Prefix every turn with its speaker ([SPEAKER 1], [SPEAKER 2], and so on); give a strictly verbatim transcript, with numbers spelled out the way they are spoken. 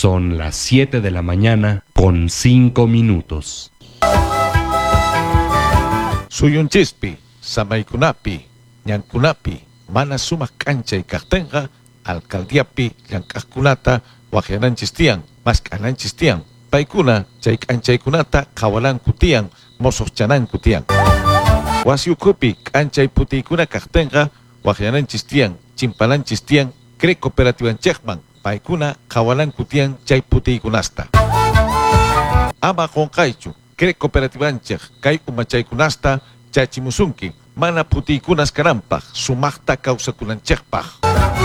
[SPEAKER 1] Son las siete de la mañana con cinco minutos.
[SPEAKER 2] Suyunchispi, samaykunapi, ñankunapi, mana sumas cancha y cartenga, alcaldiapi, llankaskunata, wajiananchistian, maskananchistian, paikuna, chay canchaykunata, kawalanku mososchananku tian. Wasiukupi, cancha y putikuna cartenga, wajiananchistian, chimpalanchistian, cre cooperativan chekman, paikuna, kawalanku tian, chay putikunasta. Ama konkaichu, cre cooperativanchek, kay umachaykunasta, chachimusunki, mana putikunas karampaj, sumaqta kawsakunanchekpaj.